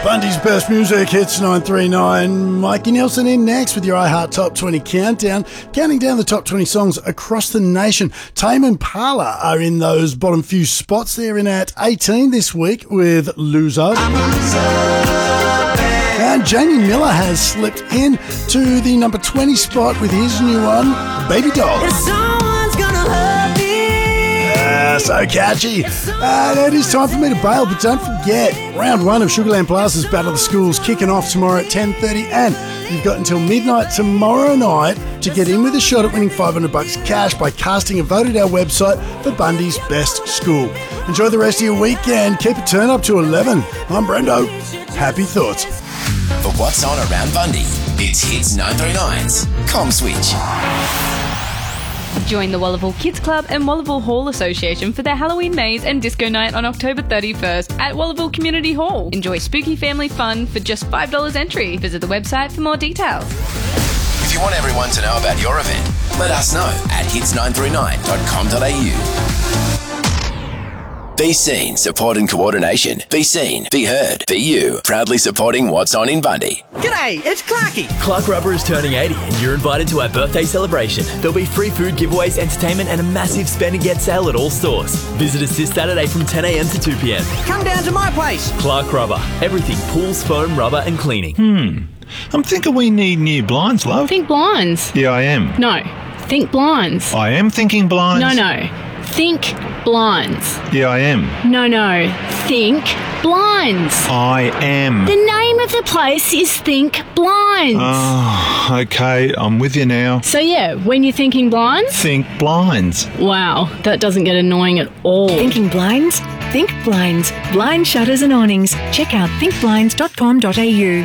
Bundy's best music hits 939. Mikey Nelson in next with your iHeart Top 20 countdown. Counting down the top 20 songs across the nation. Tame Impala are in those bottom few spots. They're in at 18 this week with Loser. And Jamie Miller has slipped in to the number 20 spot with his new one, Baby Doll. If someone's gonna hurt me. So catchy. And it is time for me to bail, but don't forget, round one of Sugarland Plaza's Battle of the Schools kicking off tomorrow at 10:30, and you've got until midnight tomorrow night to get in with a shot at winning $500 cash by casting a vote at our website for Bundy's Best School. Enjoy the rest of your weekend. Keep it turned up to 11. I'm Brendo. Happy thoughts. For what's on around Bundy, it's Hits 939's Com Switch. Join the Wallaville Kids Club and Wallaville Hall Association for their Halloween maze and disco night on October 31st at Wallaville Community Hall. Enjoy spooky family fun for just $5 entry. Visit the website for more details. If you want everyone to know about your event, let us know at hits939.com.au. Be seen, support and coordination. Be seen, be heard, be you. Proudly supporting What's On in Bundy. G'day, it's Clarky. Clark Rubber is turning 80 and you're invited to our birthday celebration. There'll be free food giveaways, entertainment and a massive spend and get sale at all stores. Visit us this Saturday from 10 a.m. to 2 p.m. Come down to my place. Clark Rubber. Everything pools, foam, rubber and cleaning. I'm thinking we need new blinds, love. Think blinds. Yeah, I am. No, think blinds. I am thinking blinds. No. Think blinds. Yeah, I am. No. Think blinds. I am. The name of the place is Think Blinds. Oh, okay. I'm with you now. So yeah, when you're thinking blinds? Think blinds. Wow, that doesn't get annoying at all. Thinking blinds? Think blinds. Blind shutters and awnings. Check out thinkblinds.com.au.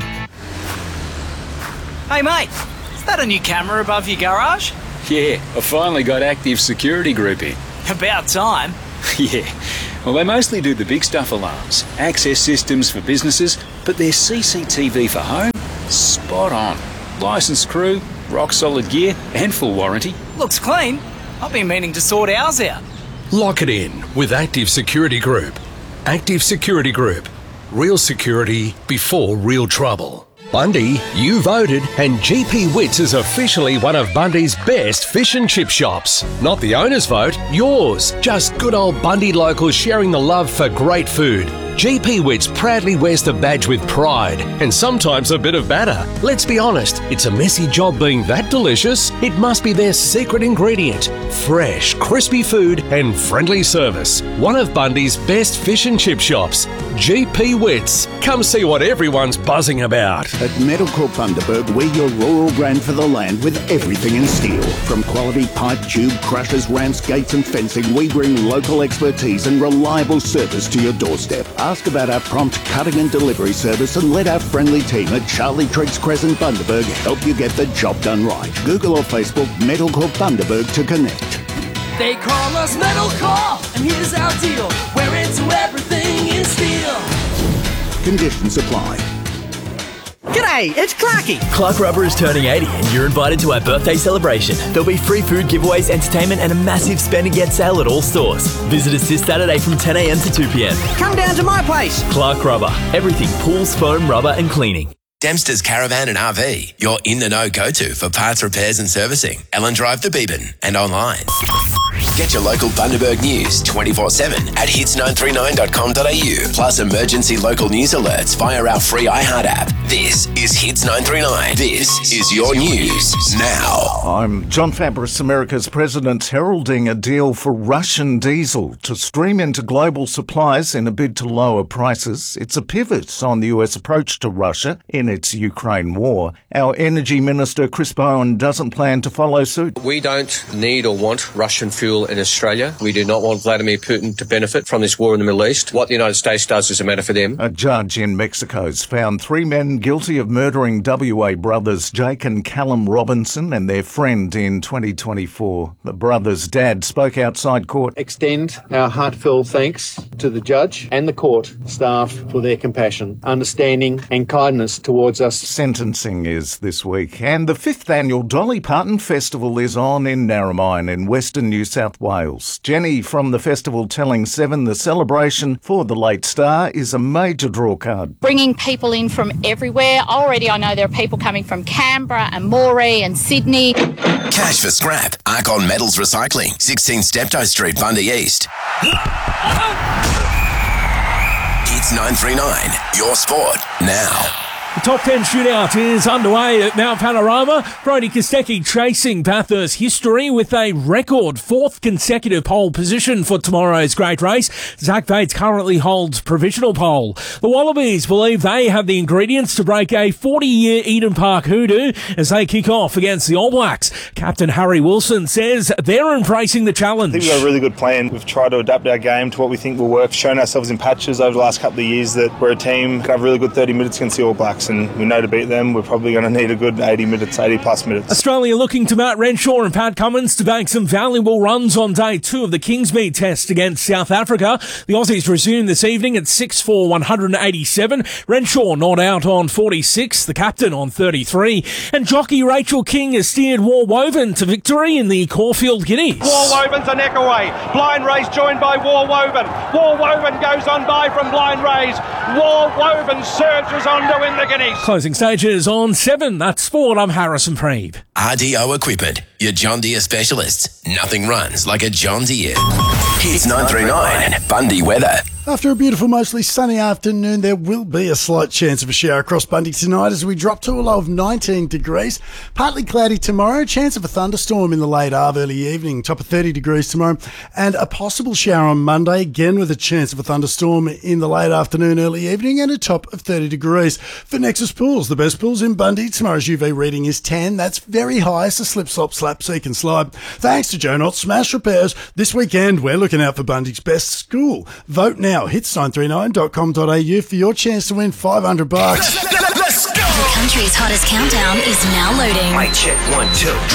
Hey mate, is that a new camera above your garage? Yeah, I finally got Active Security Group in. About time. Yeah, well they mostly do the big stuff alarms, access systems for businesses, but their CCTV for home, spot on. Licensed crew, rock solid gear and full warranty. Looks clean. I've been meaning to sort ours out. Lock it in with Active Security Group. Active Security Group. Real security before real trouble. Bundy, you voted, and GP Wits is officially one of Bundy's best fish and chip shops. Not the owner's vote, yours. Just good old Bundy locals sharing the love for great food. GP Wits proudly wears the badge with pride, and sometimes a bit of batter. Let's be honest, it's a messy job being that delicious. It must be their secret ingredient. Fresh, crispy food and friendly service. One of Bundy's best fish and chip shops. GP Wits. Come see what everyone's buzzing about. At Metalcorp Bundaberg, we're your rural brand for the land with everything in steel. From quality pipe, tube, crushers, ramps, gates and fencing, we bring local expertise and reliable service to your doorstep. Ask about our prompt cutting and delivery service and let our friendly team at Charlie Triggs Crescent Bundaberg help you get the job done right. Google or Facebook Metalcorp Bundaberg to connect. They call us Metalcorp, and here's our deal. We're into everything in steel. Conditions apply. G'day, it's Clarky. Clark Rubber is turning 80 and you're invited to our birthday celebration. There'll be free food giveaways, entertainment and a massive spend and get sale at all stores. Visit us this Saturday from 10 a.m. to 2 p.m. Come down to my place. Clark Rubber. Everything pools, foam, rubber and cleaning. Dempster's Caravan and RV, your in-the-know go-to for parts repairs and servicing. Ellen Drive to Beebyn and online. Get your local Bundaberg news 24/7 at hits939.com.au. Plus emergency local news alerts via our free iHeart app. This is Hits 939. This is your news now. I'm John Fabris, America's president, heralding a deal for Russian diesel to stream into global supplies in a bid to lower prices. It's a pivot on the US approach to Russia in its Ukraine war. Our energy minister, Chris Bowen, doesn't plan to follow suit. We don't need or want Russian fuel in Australia. We do not want Vladimir Putin to benefit from this war in the Middle East. What the United States does is a matter for them. A judge in Mexico's found 3 men guilty of murdering WA brothers Jake and Callum Robinson and their friend in 2024. The brothers' dad spoke outside court. Extend our heartfelt thanks to the judge and the court staff for their compassion, understanding and kindness towards us. Sentencing is this week, and the 5th annual Dolly Parton Festival is on in Narromine in Western New South Wales. Jenny from the festival telling Seven the celebration for the late star is a major draw card. Bringing people in from everywhere. Already I know there are people coming from Canberra and Moree and Sydney. Cash for scrap. Arcon Metals Recycling, 16 Steptoe Street, Bundy East. Hits 939. Your sport now. The top 10 shootout is underway at Mount Panorama. Brodie Kostecki chasing Bathurst history with a record 4th consecutive pole position for tomorrow's great race. Zach Bates currently holds provisional pole. The Wallabies believe they have the ingredients to break a 40-year Eden Park hoodoo as they kick off against the All Blacks. Captain Harry Wilson says they're embracing the challenge. I think we've got a really good plan. We've tried to adapt our game to what we think will work. We've shown ourselves in patches over the last couple of years that we're a team that can have really good 30 minutes against the All Blacks, and we know to beat them we're probably going to need a good 80 minutes, 80 plus minutes. Australia looking to Matt Renshaw and Pat Cummins to bank some valuable runs on day 2 of the Kingsmead test against South Africa. The Aussies resume this evening at 6 for 187. Renshaw not out on 46, the captain on 33. And jockey Rachel King has steered War Woven to victory in the Caulfield Guineas. War Woven's a neck away. Blind Race joined by War Woven. War Woven goes on by from Blind Race. War Woven surges on to win the Guineas. Closing stages on 7. That's sport. I'm Harrison Preeb. RDO Equipment, your John Deere specialists. Nothing runs like a John Deere. Hits 939. Bundy weather. After a beautiful, mostly sunny afternoon, there will be a slight chance of a shower across Bundy tonight as we drop to a low of 19 degrees. Partly cloudy tomorrow, chance of a thunderstorm in the late early evening, top of 30 degrees tomorrow, and a possible shower on Monday, again with a chance of a thunderstorm in the late afternoon, early evening, and a top of 30 degrees. For Nexus Pools, the best pools in Bundy, tomorrow's UV reading is 10. That's very high, so slip, slop, slap, seek and slide. Thanks to Joe Knott Smash Repairs. This weekend, we're looking out for Bundy's best school. Vote now. Hits939.com.au for your chance to win $500. Let's go! The country's hottest countdown is now loading. Mic check 1, 2.